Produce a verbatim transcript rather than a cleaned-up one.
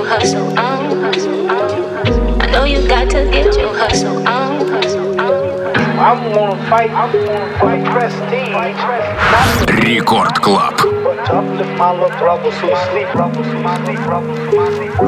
hustle on. I know you got to get your hustle on. I'm gonna fight, I'm gonna fight prestige. Рекорд Клаб. But to uplift my little brothers who sleep, brothers who sleep, brothers who sleep.